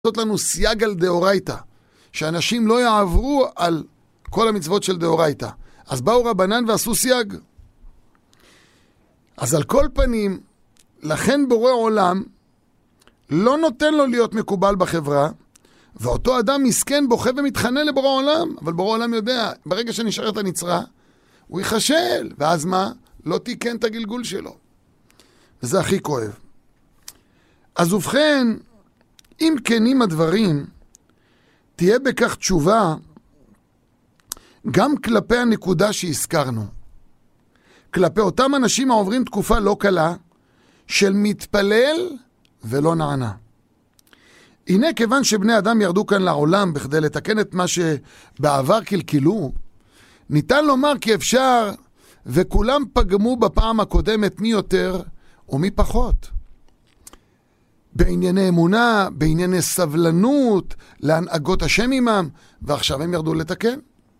לעשות לנו סייג על דאורייתא, שאנשים לא יעברו על כל המצוות של דאורייתא. אז באו רבנן ועשו סייג. אז על כל פנים, לכן בורא עולם לא נותן לו להיות מקובל בחברה, ואותו אדם מסכן בוכה ומתחנן לבורא עולם, אבל בורא עולם יודע, ברגע שנשארת הנצרה, הוא יחשל, ואז מה? לא תיקן את הגלגול שלו. וזה הכי כואב. אז ובכן, אם כנים הדברים, תהיה בכך תשובה גם כלפי הנקודה שהזכרנו. כלפי אותם אנשים העוברים תקופה לא קלה, של מתפלל ולא נענה. הנה כיוון שבני אדם ירדו כאן לעולם בכדי לתקן את מה שבעבר קלקלו, ניתן לומר כי אפשר, וכולם פגמו בפעם הקודמת מי יותר ומי פחות. בענייני אמונה, בענייני סבלנות, להנהגות השם עמם, ועכשיו הם ירדו לתקן.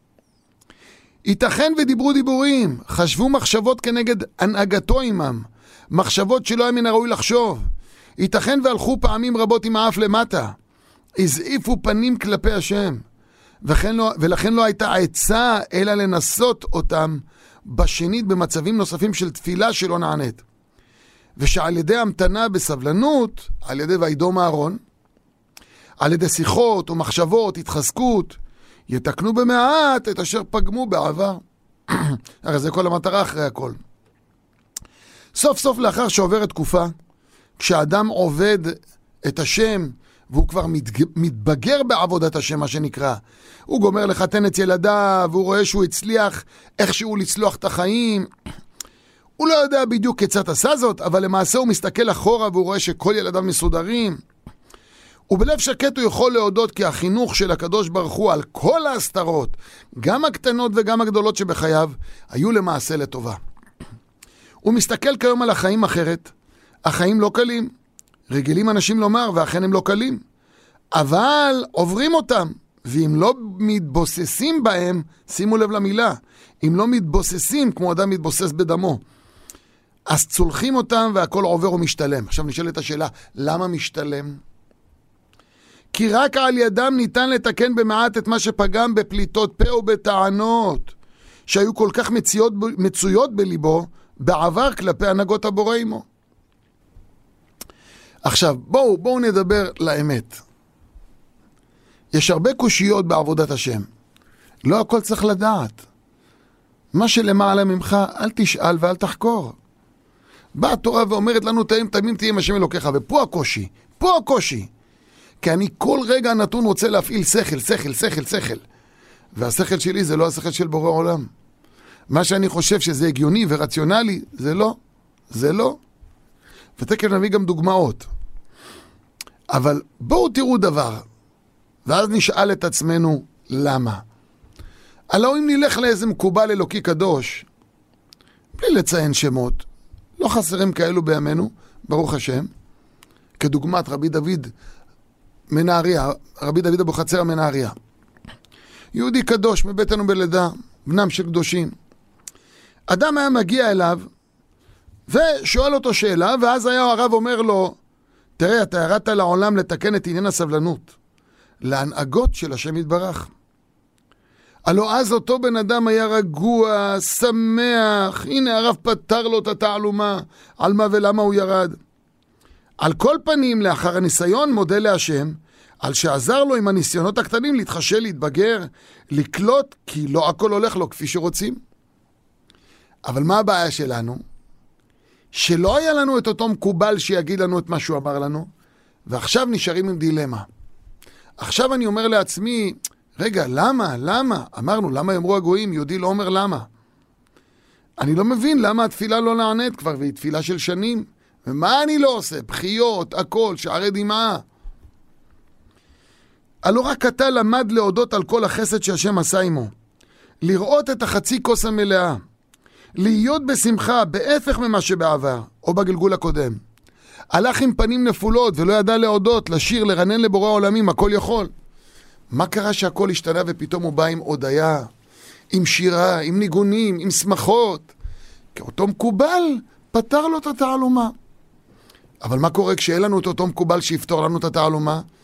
ייתכן ודיברו דיבורים, חשבו מחשבות כנגד הנהגתו עמם, מחשבות שלא היה מן הראוי לחשוב. ייתכן והלכו פעמים רבות עם האף למטה, הזעיפו פנים כלפי השם, ולכן לא הייתה עצה אלא לנסות אותם בשנית במצבים נוספים של תפילה שלא נענית. ושעל ידי המתנה בסבלנות, על ידי וידום אהרון, על ידי שיחות ומחשבות, התחזקות, יתקנו במעט את אשר פגמו בעבר. הרי זה כל המטרה אחרי הכל. סוף סוף לאחר שעוברת תקופה, כשאדם עובד את השם, והוא כבר מתבגר בעבודת השם, מה שנקרא, הוא גומר לחתן את ילדיו, והוא רואה שהוא הצליח איכשהו לצלוח את החיים, הוא לא יודע בדיוק כיצד עשה זאת, אבל למעשה הוא מסתכל אחורה והוא רואה שכל ילדיו מסודרים. ובלב שקט הוא יכול להודות כי החינוך של הקדוש ברוך הוא על כל ההסתרות, גם הקטנות וגם הגדולות שבחייו, היו למעשה לטובה. הוא מסתכל כיום על החיים אחרת. החיים לא קלים. רגילים אנשים לומר, ואכן הם לא קלים. אבל עוברים אותם, ואם לא מתבוססים בהם, שימו לב למילה, אם לא מתבוססים כמו אדם מתבוסס בדמו, אז צולחים אותם והכל עובר ומשתלם. עכשיו נשאלת השאלה, למה משתלם? כי רק על ידם ניתן לתקן במעט את מה שפגם בפליטות פה ובטענות, שהיו כל כך מצויות בליבו, בעבר כלפי הנהגות הבורא עמו. עכשיו, בואו נדבר לאמת. יש הרבה קושיות בעבודת השם. לא הכל צריך לדעת. מה שלמעלה ממך, אל תשאל ואל תחקור. באה התורה ואומרת לנו, תמים תהיה עם השם אלוקיך, ופה הקושי, פה הקושי. כי אני כל רגע נתון רוצה להפעיל שכל. והשכל שלי זה לא השכל של בורא עולם. מה שאני חושב שזה הגיוני ורציונלי, זה לא. ותכף נביא גם דוגמאות. אבל בואו תראו דבר, ואז נשאל את עצמנו למה. הלא אם נלך לאיזה מקובל אלוקי קדוש, בלי לציין שמות, לא חסרים כאלו בימינו, ברוך השם, כדוגמת רבי דוד מנהריה, רבי דוד אבוחצירא מנהריה. יהודי קדוש מביתנו בלידה, בנם של קדושים. אדם היה מגיע אליו, ושואל אותו שאלה, ואז היה הרב אומר לו, תראה, אתה ירדת לעולם לתקן את עניין הסבלנות, להנהגות של השם יתברך. הלא אז אותו בן אדם היה רגוע, שמח, הנה הרב פתר לו את התעלומה, על מה ולמה הוא ירד. על כל פנים, לאחר הניסיון מודה להשם, על שעזר לו עם הניסיונות הקטנים להתחשל, להתבגר, לקלוט, כי לא הכל הולך לו כפי שרוצים. אבל מה הבעיה שלנו? שלא היה לנו את אותו מקובל שיגיד לנו את מה שהוא אמר לנו, ועכשיו נשארים עם דילמה. עכשיו אני אומר לעצמי, רגע, למה? אמרנו, למה יאמרו הגויים? יהודי לא אומר למה. אני לא מבין למה התפילה לא נענית כבר, והיא תפילה של שנים. ומה אני לא עושה? בחיות, הכל, שערי דמעה. הלא רק אתה למד להודות על כל החסד שהשם עשה עמו. לראות את החצי כוס המלאה. להיות בשמחה, בהפך ממה שבעבר, או בגלגול הקודם. הלך עם פנים נפולות ולא ידע להודות, לשיר, לרנן לבורא העולמים, הכל יכול. מה קרה שהכל השתנה ופתאום הוא בא עם הודיה, עם שירה, עם ניגונים, עם שמחות? כי אותו מקובל פתר לו את התעלומה. אבל מה קורה כשאין לנו את אותו מקובל שיפתור לנו את התעלומה?